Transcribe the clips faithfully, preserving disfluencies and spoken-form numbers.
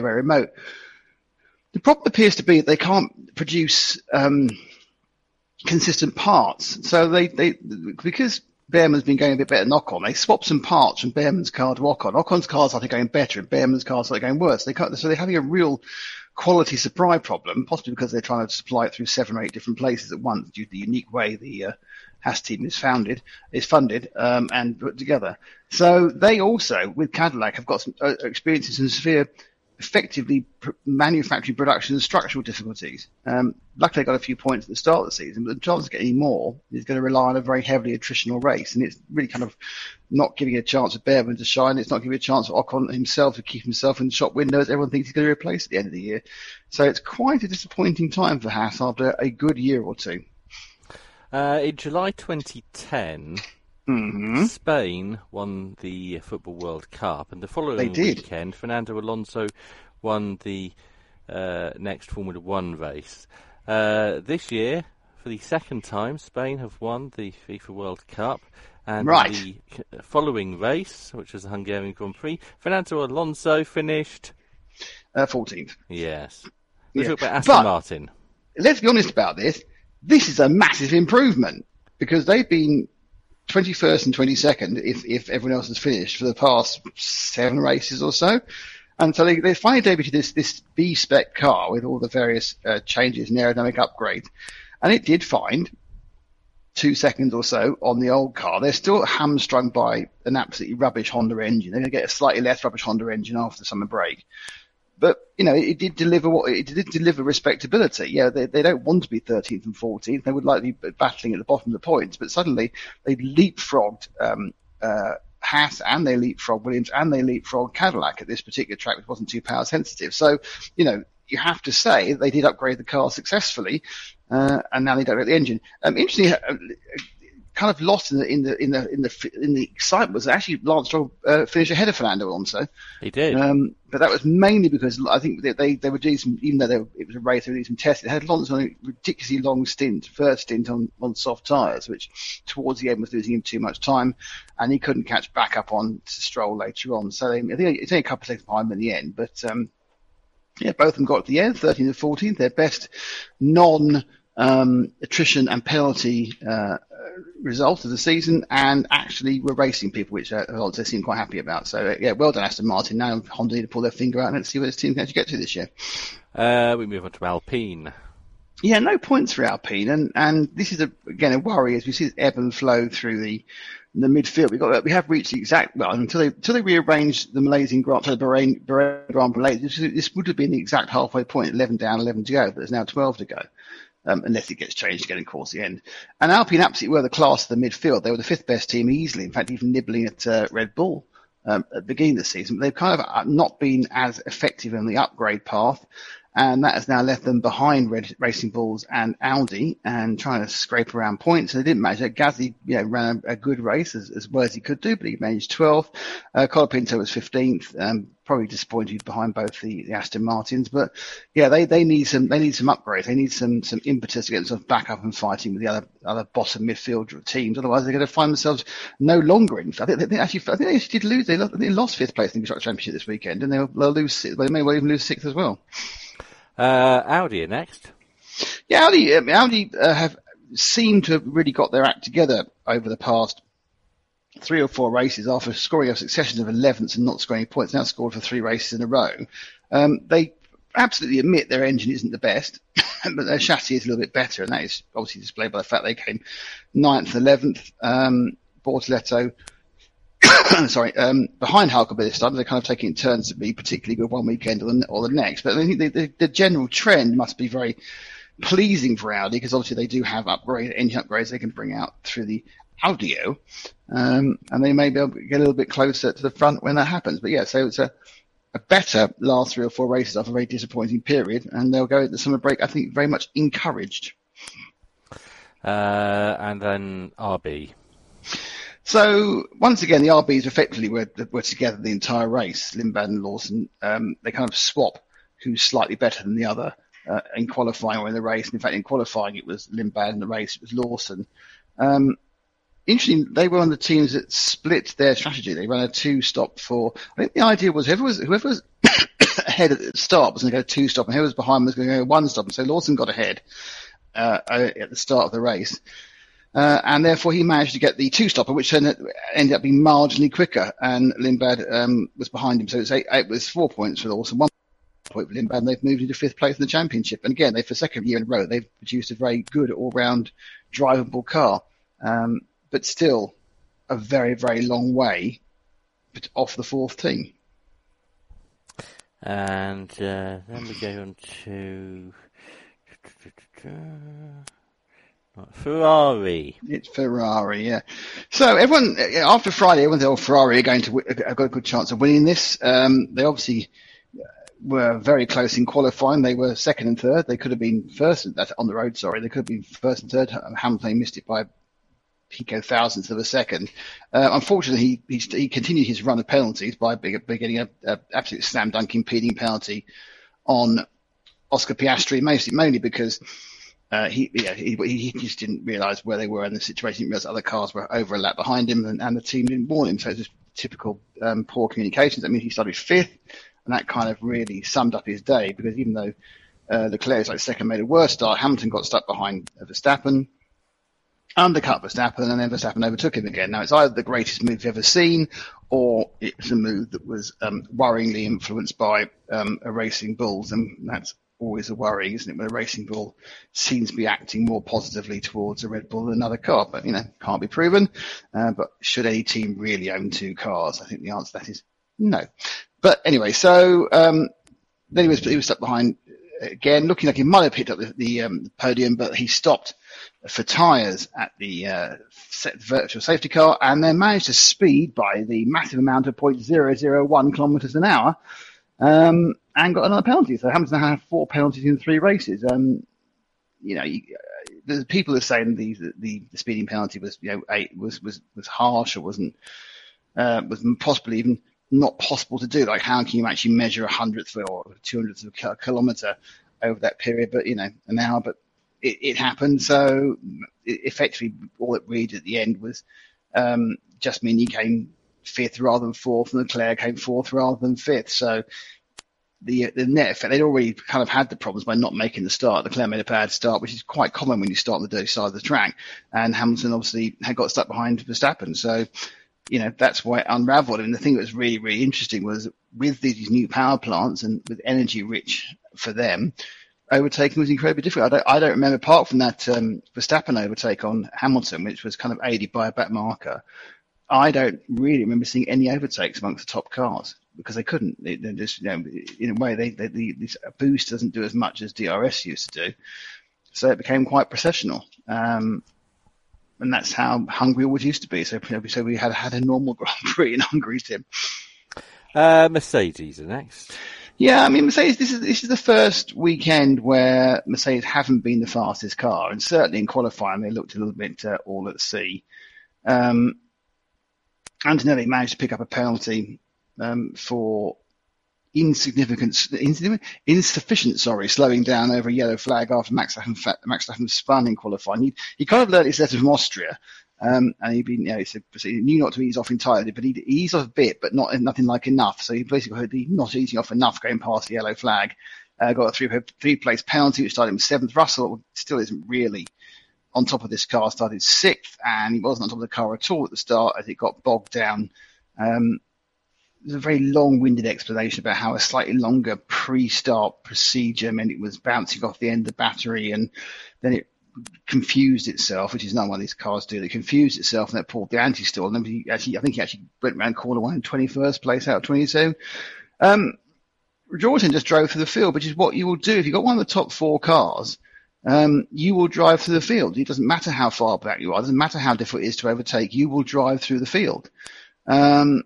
very remote. The problem appears to be that they can't produce um, consistent parts. So they, they because Bearman's been going a bit better than Ocon, they swapped some parts from Bearman's car to Ocon. Ocon's cars started going better and Bearman's cars started going worse. They can't, so they're having a real quality supply problem, possibly because they're trying to supply it through seven or eight different places at once due to the unique way the uh, Haas team is founded, is funded um, and put together. So they also, with Cadillac, have got some uh, experience in some severe, effectively pr- manufacturing production and structural difficulties. Um, luckily, they got a few points at the start of the season, but the chance of getting any more is going to rely on a very heavily attritional race, and it's really kind of not giving a chance for Bearman to shine. It's not giving a chance for Ocon himself to keep himself in the shop window as everyone thinks he's going to replace at the end of the year. So it's quite a disappointing time for Haas after a good year or two. Uh, in July twenty ten, mm-hmm. Spain won the Football World Cup, and the following weekend, Fernando Alonso won the uh, next Formula One race. Uh, this year, for the second time, Spain have won the FIFA World Cup, and right. the following race, which was the Hungarian Grand Prix, Fernando Alonso finished uh, fourteenth. Yes. We yeah. talk about Aston but, Martin. Let's be honest about this. This is a massive improvement because they've been twenty-first and twenty-second, if if everyone else has finished, for the past seven races or so. And so they, they finally debuted this, this B-spec car with all the various uh, changes and aerodynamic upgrades. And it did find two seconds or so on the old car. They're still hamstrung by an absolutely rubbish Honda engine. They're going to get a slightly less rubbish Honda engine after the summer break. But, you know, it did deliver what it did deliver respectability. Yeah, they they don't want to be thirteenth and fourteenth. They would like to be battling at the bottom of the points. But suddenly they leapfrogged um, uh, Haas and they leapfrogged Williams and they leapfrogged Cadillac at this particular track, which wasn't too power sensitive. So, you know, you have to say they did upgrade the car successfully, uh, and now they don't get the engine. Um, interestingly, uh, kind of lost in the in the in the in the in the excitement was actually Lance Stroll uh, finished ahead of Fernando Alonso. He did, um, but that was mainly because I think they they, they were doing some, even though they were, it was a race, they were doing some tests. They had Alonso on a ridiculously long stint, first stint on, on soft tyres, which towards the end was losing him too much time, and he couldn't catch back up on to Stroll later on. So they, I think it's only a couple of seconds behind him in the end, but um, yeah, both of them got to the end, thirteenth and fourteenth, their best non. Um, attrition and penalty uh, result of the season, and actually were racing people, which uh, they seem quite happy about. So uh, yeah, well done Aston Martin. Now Honda need to pull their finger out and let's see where this team can actually get to this year. Uh, we move on to Alpine. Yeah, no points for Alpine, and and this is a, again a worry as we see this ebb and flow through the the midfield. We got we have reached the exact well until they until they rearranged the Malaysian Grand the Bahrain, Bahrain Grand Prix. This, this would have been the exact halfway point, eleven down, eleven to go, but there's now twelve to go. Um, unless it gets changed again, of course, the end. And Alpine absolutely were the class of the midfield. They were the fifth best team easily, in fact, even nibbling at uh, Red Bull um, at the beginning of the season. But they've kind of not been as effective in the upgrade path, and that has now left them behind Red Racing Bulls and Audi and trying to scrape around points. And they didn't manage that. Gasly, you know, ran a, a good race as, as well as he could do, but he managed twelfth. Uh, Colapinto was fifteenth. Um, probably disappointed behind both the, the Aston Martins, but yeah, they, they need some, they need some upgrades. They need some, some impetus to get themselves back up and fighting with the other, other bottom midfield teams. Otherwise they're going to find themselves no longer in. I think they, they actually, I think they actually did lose. They lost, they lost fifth place in the Constructors' Championship this weekend, and they'll, they'll lose, they may well even lose sixth as well. Uh, Audi are next. Yeah, Audi, um, Audi uh, have seemed to have really got their act together over the past three or four races after scoring a succession of elevenths and not scoring points. Now scored for three races in a row. Um, they absolutely admit their engine isn't the best, but their chassis is a little bit better, and that is obviously displayed by the fact they came ninth, eleventh. Um, Bortoleto, sorry, um, behind Hulkenberg this time. They're kind of taking turns to be particularly good one weekend or the, or the next. But I think the, the, the general trend must be very pleasing for Audi, because obviously they do have upgrade engine upgrades they can bring out through the Audio, um, and they may be able to get a little bit closer to the front when that happens. But yeah, so it's a, a better last three or four races after a very disappointing period, and they'll go at the summer break, I think, very much encouraged. Uh, and then R B. So once again, the R Bs effectively were, were together the entire race. Lindblad and Lawson, um, they kind of swap who's slightly better than the other uh, in qualifying or in the race. And in fact, in qualifying, it was Lindblad, in the race, it was Lawson. Um, Interesting, they were on the teams that split their strategy. They ran a two-stop for. I think the idea was whoever was whoever was ahead at the start was going to go two stop, and whoever was behind was going to go one stop. And so Lawson got ahead uh, at the start of the race. Uh, and therefore he managed to get the two-stopper, which ended up being marginally quicker, and Lindblad um, was behind him. So it was, eight, it was four points for Lawson, one point for Lindblad, and they've moved into fifth place in the championship. And again, they for the second year in a row, they've produced a very good all-round drivable car. Um, but still a very, very long way off the fourth team. And uh, then we go on to... Ferrari. It's Ferrari, yeah. So everyone, after Friday, everyone said, oh, Ferrari are going to, have got a good chance of winning this. Um, they obviously were very close in qualifying. They were second and third. They could have been first on the road, sorry. They could have been first and third. Hamilton missed it by pico thousandths of a second. Uh, unfortunately, he, he he continued his run of penalties by, by getting a, a absolute slam dunk impeding penalty on Oscar Piastri, mostly, mainly because Uh, he, yeah, he, he just didn't realise where they were in the situation. He didn't realise other cars were over a lap behind him, and, and the team didn't warn him. So it's just typical um, poor communications. That means he started fifth, and that kind of really summed up his day, because even though uh, Leclerc, like second, made a worse start, Hamilton got stuck behind Verstappen, undercut Verstappen, and then Verstappen overtook him again. Now, it's either the greatest move you've ever seen, or it's a move that was um, worryingly influenced by um, a Racing Bulls, and that's always a worry, isn't it, when a Racing Bull seems to be acting more positively towards a Red Bull than another car. But, you know, can't be proven. Uh, but should any team really own two cars? I think the answer to that is no. But anyway, so um, then he was, he was stuck behind again, looking like he might have picked up the, the, um, the podium, but he stopped for tyres at the uh, virtual safety car, and then managed to speed by the massive amount of zero point zero zero one kilometres an hour. Um, and got another penalty. So Hamilton had four penalties in three races. Um, you know, you, uh, the people are saying the, the the speeding penalty was, you know, eight, was was was harsh, or wasn't uh, was possibly even not possible to do. Like, how can you actually measure a hundredth or two hundredths of a kilometre over that period? But, you know, an hour. But it, it happened. So it, effectively, all it read at the end was um, just mean he came fifth rather than fourth, and Leclerc came fourth rather than fifth. So the the net effect, they'd already kind of had the problems by not making the start. Leclerc made a bad start, which is quite common when you start on the dirty side of the track. And Hamilton obviously had got stuck behind Verstappen. So, you know, that's why it unraveled. And the thing that was really, really interesting was, with these new power plants and with energy rich for them, overtaking was incredibly difficult. I don't, I don't remember, apart from that um, Verstappen overtake on Hamilton, which was kind of aided by a back marker, I don't really remember seeing any overtakes amongst the top cars, because they couldn't. They, they just, you know, in a way, they, they, the, this boost doesn't do as much as D R S used to do. So it became quite processional. Um, and that's how Hungary always used to be. So, you know, so we had had a normal Grand Prix in Hungary, Tim. Uh, Mercedes are next. Yeah, I mean, Mercedes, this is, this is the first weekend where Mercedes haven't been the fastest car. And certainly in qualifying, they looked a little bit uh, all at sea. Um, Antonelli managed to pick up a penalty um, for insignificant, insufficient, sorry, slowing down over a yellow flag after Max Verstappen, Max Verstappen spun in qualifying. He, he kind of learned his lesson from Austria, um, and he'd been, you know, he, said, he knew not to ease off entirely, but he eased off a bit, but not nothing like enough. So he basically had the not easing off enough going past the yellow flag. Uh, got a three three place penalty, which started him seventh. Russell still isn't really on top of this car, started sixth, and he wasn't on top of the car at all at the start as it got bogged down. Um, there's a very long-winded explanation about how a slightly longer pre-start procedure meant it was bouncing off the end of the battery, and then it confused itself, which is not what these cars do. They confused itself, and it pulled the anti-stall. And then he actually, I think he actually went around corner one in twenty-first place out of twenty-two. Um, Jordan just drove through the field, which is what you will do if you've got one of the top four cars. Um, you will drive through the field. It doesn't matter how far back you are. It doesn't matter how difficult it is to overtake. You will drive through the field. Um,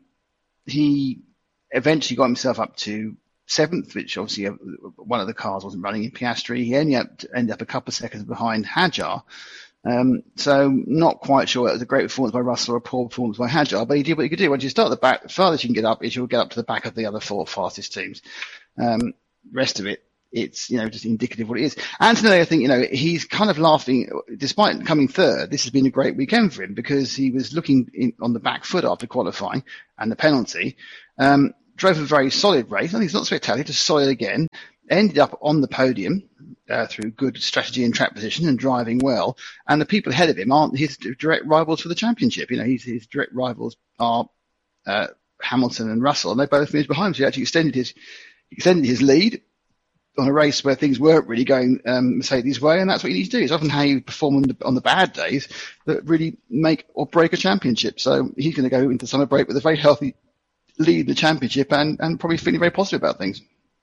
he eventually got himself up to seventh, which obviously uh, one of the cars wasn't running in Piastri. He only up to, ended up a couple of seconds behind Hadjar. Um, so not quite sure it was a great performance by Russell or a poor performance by Hadjar, but he did what he could do. Once you start at the back, the farthest you can get up is you'll get up to the back of the other four fastest teams. Um, rest of it, it's, you know, just indicative of what it is. Antonelli, I think, you know, he's kind of laughing, despite coming third. This has been a great weekend for him because he was looking in, on the back foot after qualifying and the penalty. Um, drove a very solid race. I think it's not spectacular, just solid again. Ended up on the podium uh, through good strategy and track position and driving well. And the people ahead of him aren't his direct rivals for the championship. You know, his, his direct rivals are uh, Hamilton and Russell, and they both finished behind him. So he actually extended his extended his lead on a race where things weren't really going um, Mercedes' way, and that's what you need to do. It's often how you perform on the, on the bad days that really make or break a championship. So he's going to go into summer break with a very healthy lead in the championship and, and probably feeling very positive about things.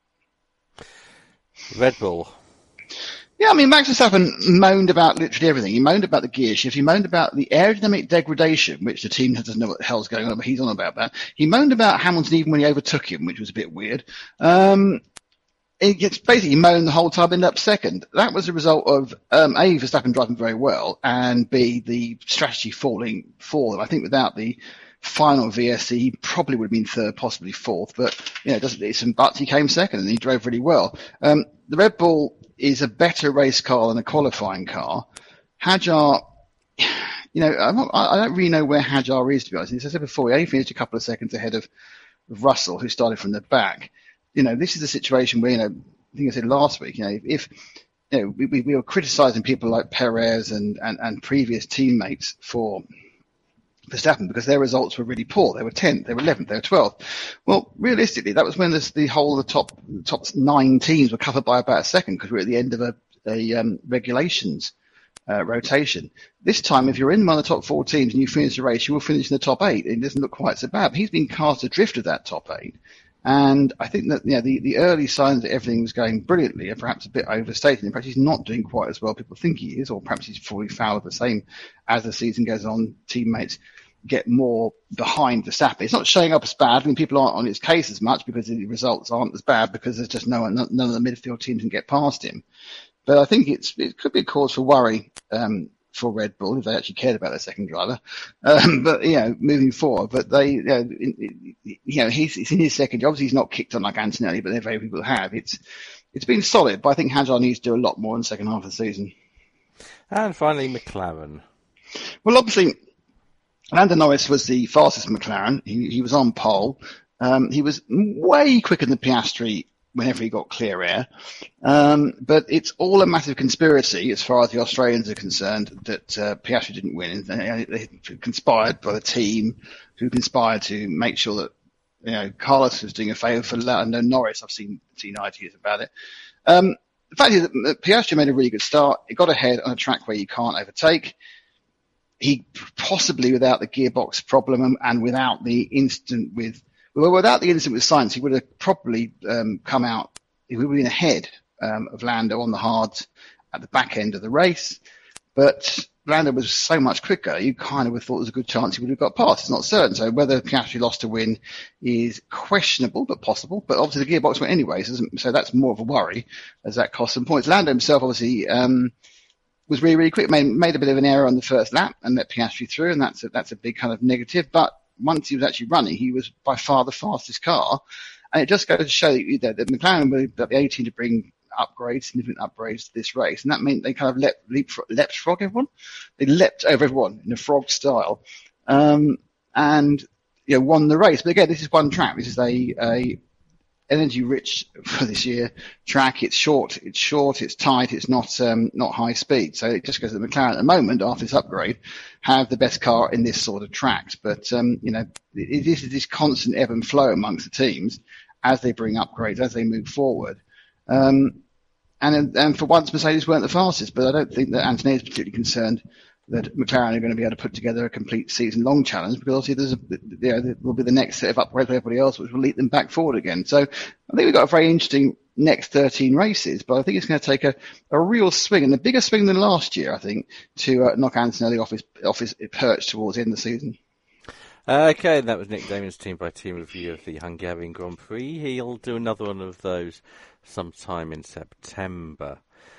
Red Bull. Yeah, I mean, Max Verstappen moaned about literally everything. He moaned about the gear shift. He moaned about the aerodynamic degradation, which the team doesn't know what the hell's going on, but he's on about that. He moaned about Hamilton even when he overtook him, which was a bit weird. Um, it gets basically moaned the whole time, ended up second. That was a result of, um, A, Verstappen driving very well, and B, the strategy falling for them. I think without the final V S C, he probably would have been third, possibly fourth, but, you know, it doesn't, it's some buts, he came second and he drove really well. Um, the Red Bull is a better race car than a qualifying car. Hadjar, you know, I'm not, I don't really know where Hadjar is, to be honest. As I said before, he only finished a couple of seconds ahead of, of Russell, who started from the back. You know, this is a situation where, you know, I think I said last week, you know, if, you know, we, we were criticising people like Perez and, and, and previous teammates for Verstappen because their results were really poor. They were tenth, they were eleventh, they were twelfth. Well, realistically, that was when this, the whole of the top the top nine teams were covered by about a second because we we're at the end of a, a um, regulations uh, rotation. This time, if you're in one of the top four teams and you finish the race, you will finish in the top eight. It doesn't look quite so bad. But he's been cast adrift of that top eight. And I think that, you know, the, the early signs that everything was going brilliantly are perhaps a bit overstated. In fact, he's not doing quite as well people think he is, or perhaps he's falling foul of the same as the season goes on. Teammates get more behind Verstappen. It's not showing up as bad. I mean, people aren't on his case as much because the results aren't as bad because there's just no one, none of the midfield teams can get past him. But I think it's it could be a cause for worry um, for Red Bull if they actually cared about their second driver. Um, but you know, moving forward, but they, you know, in, you know he's, he's in his second job. Obviously, he's not kicked on like Antonelli, but there are very few people who have. It's it's been solid, but I think Hadjar needs to do a lot more in the second half of the season. And finally, McLaren. Well, obviously, Lando Norris was the fastest McLaren. He, he was on pole. Um, he was way quicker than Piastri whenever he got clear air. Um, but it's all a massive conspiracy as far as the Australians are concerned that uh, Piastri didn't win. They, they conspired by the team who conspired to make sure that, you know, Carlos was doing a favour for Lando Norris. I've seen, seen ideas about it. Um, the fact is that Piastri made a really good start. He got ahead on a track where you can't overtake. He possibly, without the gearbox problem and without the incident with, well, without the incident with Sainz, he would have probably um, come out, he would have been ahead um, of Lando on the hards at the back end of the race. But Lando was so much quicker, you kind of would have thought there was a good chance he would have got past. It's not certain. So whether Piastri lost a win is questionable, but possible. But obviously the gearbox went anyway, so, so that's more of a worry as that cost some points. Lando himself, obviously, um, was really, really quick, made, made a bit of an error on the first lap and let Piastri through, and that's a, that's a big kind of negative. But once he was actually running, he was by far the fastest car. And it just goes to show that, that, that McLaren were the eighteen to bring upgrades, significant upgrades to this race. And that meant they kind of leapt, leap, leapfrog everyone. They leapt over everyone in a frog style. Um, and, you know, won the race. But again, this is one track. This is a, a, energy rich for this year track. It's short, it's short, it's tight, it's not um, not high speed. So it just goes that McLaren at the moment, after this upgrade, have the best car in this sort of tracks. But um, you know, it is this constant ebb and flow amongst the teams as they bring upgrades, as they move forward. Um, and and for once, Mercedes weren't the fastest, but I don't think that Antonelli is particularly concerned that McLaren are going to be able to put together a complete season-long challenge, because obviously there's a, you know, there will be the next set of upgrades for everybody else, which will lead them back forward again. So I think we've got a very interesting next thirteen races, but I think it's going to take a, a real swing, and a bigger swing than last year, I think, to uh, knock Antonelli off his, off his perch towards the end of the season. Okay, that was Nick Damon's team-by-team review of the Hungarian Grand Prix. He'll do another one of those sometime in September.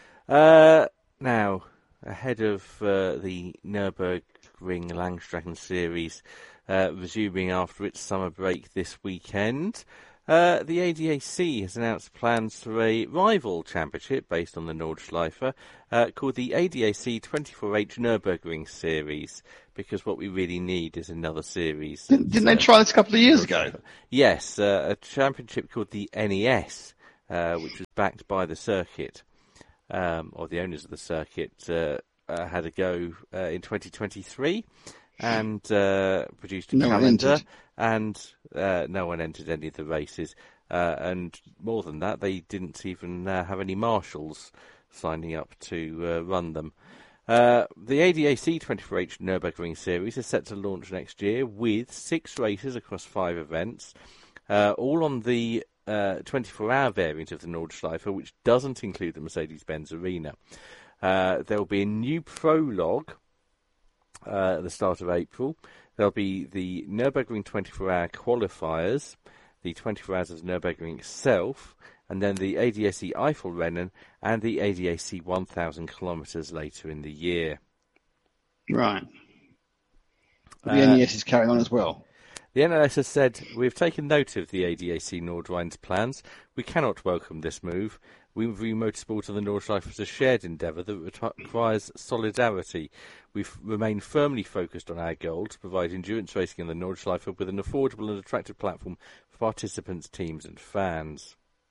Uh, now... Ahead of uh, the Nürburgring Langstraßen series uh, resuming after its summer break this weekend, Uh, the A D A C has announced plans for a rival championship based on the Nordschleife uh, called the A D A C twenty-four H Nürburgring Series, because what we really need is another series. Didn't, didn't they try this a couple of years ago? Yes, uh, a championship called the N E S, uh, which was backed by the circuit, um, or the owners of the circuit, uh, uh, had a go uh, in twenty twenty-three and uh, produced a no calendar. And uh, no one entered any of the races. Uh, and more than that, they didn't even uh, have any marshals signing up to uh, run them. Uh, the A D A C twenty-four H Nürburgring Series is set to launch next year with six races across five events, uh, all on the uh, twenty-four hour variant of the Nordschleife, which doesn't include the Mercedes-Benz Arena. Uh, there will be a new prologue uh, at the start of April. There'll be the Nürburgring twenty-four hour qualifiers, the twenty-four hours of Nürburgring itself, and then the A D A C Eifelrennen and the A D A C one thousand kilometres later in the year. Right. The uh, N E S is carrying on as well. The N L S has said, "We have taken note of the A D A C Nordrhein plans. We cannot welcome this move. We view motorsport on the Nordschleife as a shared endeavour that requires solidarity. We remain firmly focused on our goal to provide endurance racing on the Nordschleife with an affordable and attractive platform for participants, teams and fans."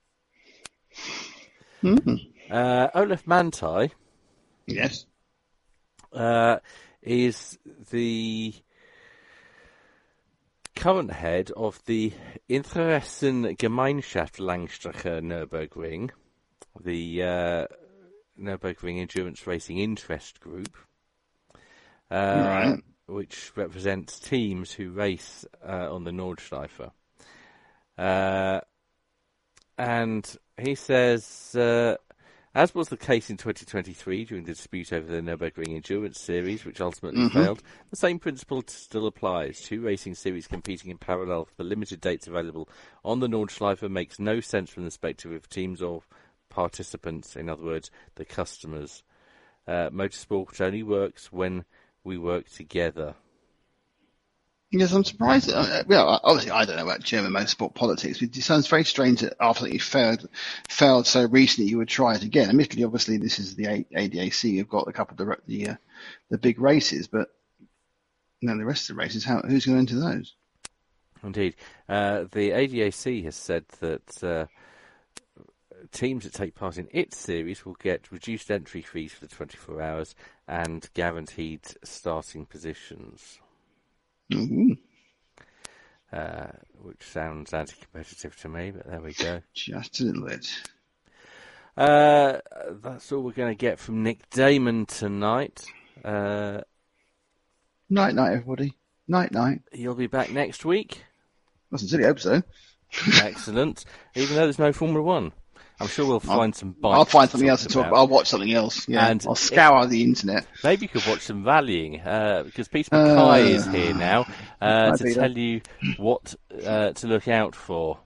Mm-hmm. Uh, Olaf Manthey, yes, uh, is the current head of the Interessengemeinschaft Langstrecke Nürburgring, the uh, Nürburgring Endurance Racing Interest Group, uh, right. which represents teams who race uh, on the Nordschleife. Uh, and he says, uh, as was the case in twenty twenty-three during the dispute over the Nürburgring Endurance Series, which ultimately mm-hmm. failed, the same principle still applies. Two racing series competing in parallel for the limited dates available on the Nordschleife makes no sense from the perspective of teams or participants, in other words, the customers. Uh, motorsport only works when we work together. Yes, I'm surprised. Uh, well, obviously, I don't know about German motorsport politics, but it sounds very strange that after you failed, failed so recently, you would try it again. Admittedly, obviously, this is the A D A C. You've got a couple of the the, uh, the big races, but you know, the rest of the races, how, who's going to enter those? Indeed, uh, the A D A C has said that uh, teams that take part in its series will get reduced entry fees for the twenty-four hours and guaranteed starting positions. Mm-hmm. Uh, which sounds anti-competitive to me, but there we go. Just a little bit. Uh, that's all we're going to get from Nick Damon tonight. Uh, night, night, everybody. Night, night. You'll be back next week. I sincerely hope so. Excellent. Even though there's no Formula One. I'm sure we'll find I'll, some bites. I'll find something else to talk talk about. I'll watch something else. Yeah, and I'll scour it, the internet. Maybe you could watch some rallying, uh, because Peter Mackay uh, is here now uh, to tell you what uh, to look out for.